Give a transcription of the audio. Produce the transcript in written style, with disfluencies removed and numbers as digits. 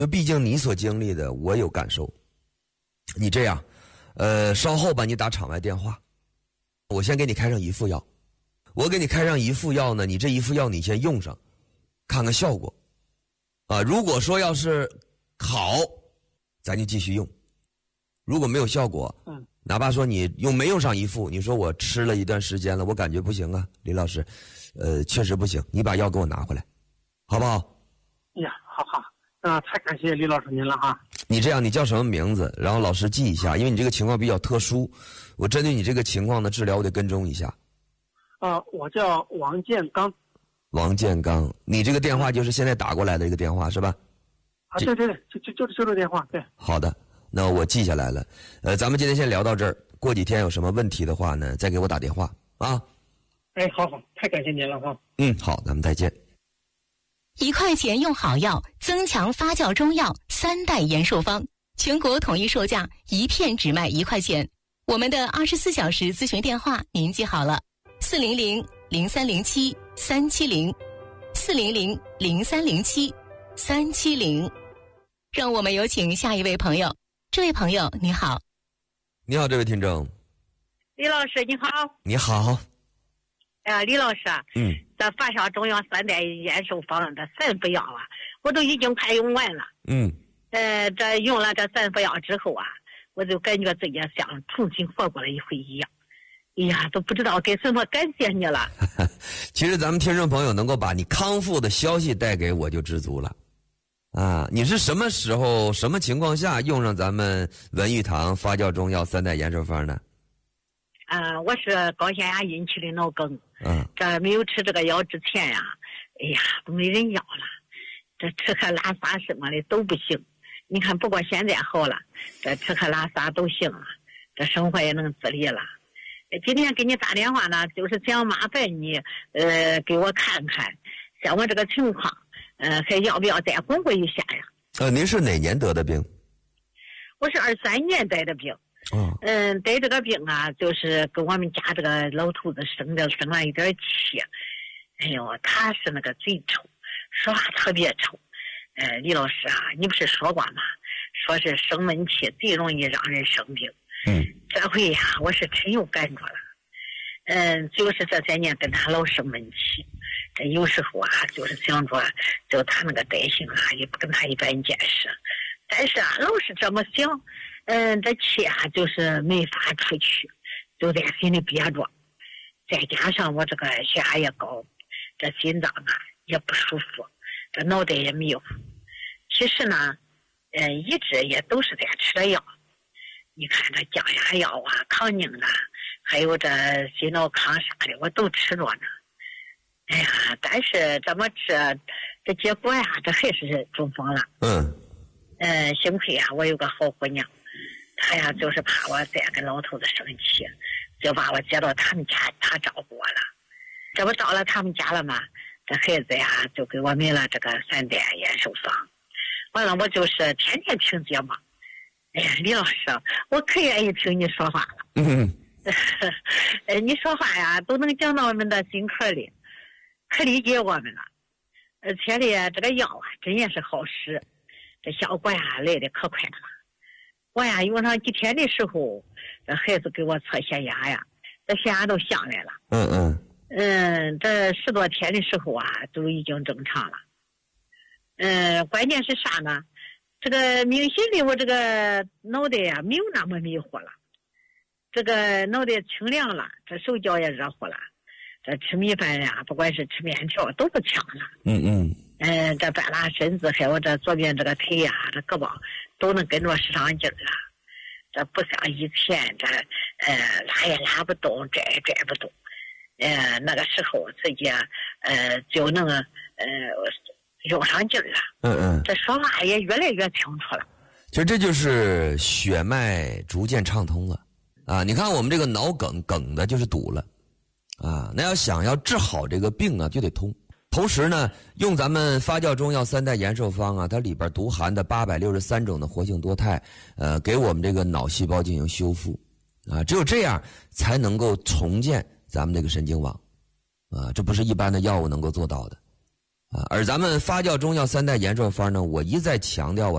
那毕竟你所经历的，我有感受。你这样，稍后吧，你打场外电话，我先给你开上一副药。我给你开上一副药呢，你这一副药你先用上，看看效果。啊，如果说要是好，咱就继续用；如果没有效果，哪怕说你没用上一副，你说我吃了一段时间了，我感觉不行啊，李老师，确实不行，你把药给我拿回来，好不好？ 呀，好，太感谢李老师您了哈。 你这样，你叫什么名字？然后老师记一下，因为你这个情况比较特殊，我针对你这个情况的治疗，我得跟踪一下。 我叫王建刚。 王建刚，你这个电话就是现在打过来的一个电话是吧？ 对，就这个电话，对。 好的，那我记下来了。咱们今天先聊到这儿，过几天有什么问题的话呢，再给我打电话啊。 哎，好，太感谢您了哈。 好，咱们再见。 1块钱用好药，增强发酵中药3代延寿方，全国统一售价1片只卖1块钱。我们的24小时咨询电话您记好了：400-0307-370，400-0307-370。让我们有请下一位朋友。这位朋友你好。 你好，这位听众。 李老师你好。 你好。 李老师啊，这发酵中药3代延寿方的3副药啊，我都已经快用完了。这用了这3副药之后啊，我就感觉自己像重新活过了一回一样。哎呀，都不知道该怎么感谢你了。 其实咱们听众朋友能够把你康复的消息带给我就知足了。你是什么时候、什么情况下用上咱们文玉堂发酵中药3代延寿方呢？ 我是高血压引起的脑梗。这没有吃这个药之前呀，哎呀，都没人要了。这吃喝拉撒什么的都不行。你看，不过现在好了，这吃喝拉撒都行了，这生活也能自理了。今天给你打电话呢，就是想麻烦你，给我看看，像我这个情况，还要不要再巩固一下呀？ 您是哪年得的病？ 我是23年得的病。得这个病啊，就是跟我们家这个老头子生了一点气。哎呦，他是那个嘴臭，说话特别臭。李老师啊，你不是说过吗？说是生闷气最容易让人生病。这回呀，我是真有感觉了。就是这3年跟他老生闷气，这有时候啊，就是想着，就他那个德行啊，也不跟他一般见识。但是啊，老是这么想，这气啊，就是没法出去，就在心里憋着。再加上我这个血压也高，这心脏啊也不舒服，这脑袋也迷糊。其实呢，一直也都是在吃的药。你看这降压药啊、抗凝的，还有这心脑康啥的，我都吃着呢。哎呀，但是这么吃，这结果呀，这还是中风了。幸亏呀，我有个好姑娘，她呀就是怕我再跟老头子生气，就把我接到他们家，她照顾我了。这不到了他们家了吗？这孩子呀就给我买了这个3代延寿方。完了，我就是天天听节目。哎呀，李老师，我可愿意听你说话了。你说话呀，都能讲到我们的心坎里，可理解我们了。而且呢，这个药啊，真也是好使，这效果呀来的可快了。我呀用上几天的时候，这孩子给我测血压呀，这血压都下来了。这10多天的时候啊，都已经正常了。关键是啥呢？这个明显的我这个脑袋呀没有那么迷糊了，这个脑袋清凉了，这手脚也热乎了，这吃米饭呀，不管是吃面条都不呛了。这半拉身子还有这左边这个腿呀，这胳膊都能跟着使上劲儿了。这不像以前这拉也拉不动，拽也拽不动。那个时候自己就能用上劲儿了。这说话也越来越清楚了。 其实这就是血脉逐渐畅通了啊！你看我们这个脑梗的就是堵了啊，那想要治好这个病啊，就得通。同时呢，用咱们发酵中药3代延寿方啊，它里边独含的863种的活性多肽，给我们这个脑细胞进行修复啊，只有这样才能够重建咱们这个神经网啊，这不是一般的药物能够做到的而咱们发酵中药3代延寿方呢，我一再强调